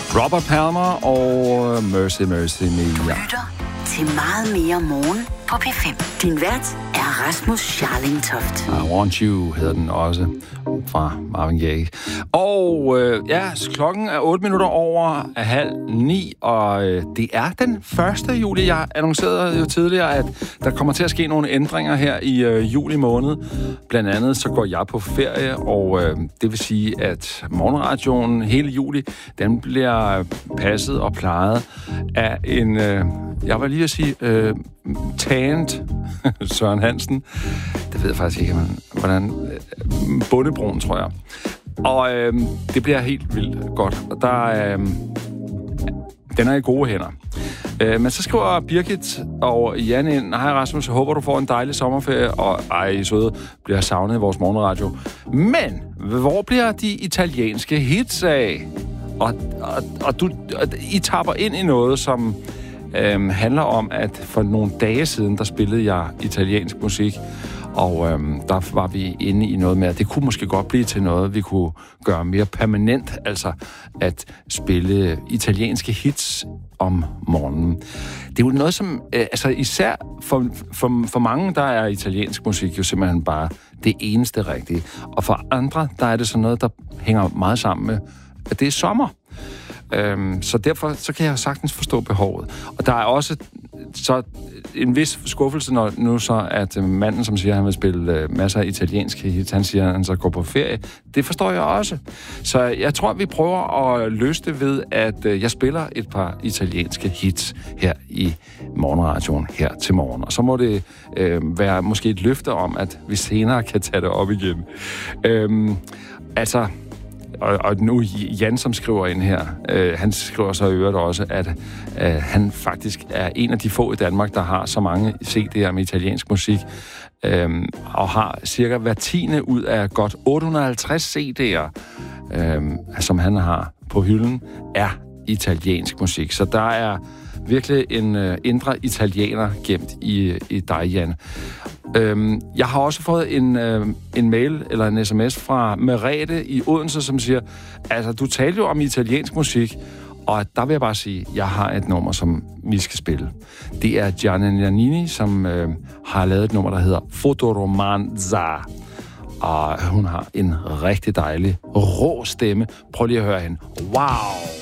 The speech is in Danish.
Robert Palmer og Mercy Mercy Me. Lytter til meget mere morgen på P5. Din vært er Rasmus Scharling-Toft. I Want You hedder den også, fra Marvin Gaye. Og klokken er 8 minutter over 8:30, og det er den 1. juli. Jeg annoncerede jo tidligere, at der kommer til at ske nogle ændringer her i juli måned. Blandt andet så går jeg på ferie, og det vil sige, at morgenradioen hele juli, den bliver passet og plejet af en, jeg vil lige at sige, tanned Søren Hansen. Det ved jeg faktisk ikke, hvordan bundebrun, tror jeg. Og det bliver helt vildt godt. Og der den er i gode hænder. Men så skriver Birgit og Jan ind: Hej Rasmus, jeg håber, du får en dejlig sommerferie, og I søde bliver savnet i vores morgenradio. Men hvor bliver de italienske hits af? Og I tapper ind i noget, som handler om, at for nogle dage siden, der spillede jeg italiensk musik, og der var vi inde i noget med, at det kunne måske godt blive til noget, vi kunne gøre mere permanent, altså at spille italienske hits om morgenen. Det er jo noget, som især for mange, der er italiensk musik jo simpelthen bare det eneste rigtige. Og for andre, der er det sådan noget, der hænger meget sammen med, at det er sommer. Så derfor så kan jeg sagtens forstå behovet. Og der er også så en vis skuffelse, når nu så, at manden, som siger, at han vil spille masser af italienske hits, han siger, at han så går på ferie. Det forstår jeg også. Så jeg tror, vi prøver at løse det ved, at jeg spiller et par italienske hits her i morgenradioen her til morgen. Og så må det være måske et løfte om, at vi senere kan tage det op igen. Og nu Jan, som skriver ind her, han skriver så i øvrigt også, at han faktisk er en af de få i Danmark, der har så mange CD'er med italiensk musik, og har cirka hver 10. ud af godt 850 CD'er, som han har på hylden, er italiensk musik. Så der er virkelig en indre italiener gemt i dig, Jan. Jeg har også fået en mail eller en sms fra Merete i Odense, som siger, altså du talte jo om italiensk musik, og der vil jeg bare sige, jeg har et nummer, som vi skal spille. Det er Gianni Nannini, som har lavet et nummer, der hedder Fotoromanza. Og hun har en rigtig dejlig, rå stemme. Prøv lige at høre hende. Wow!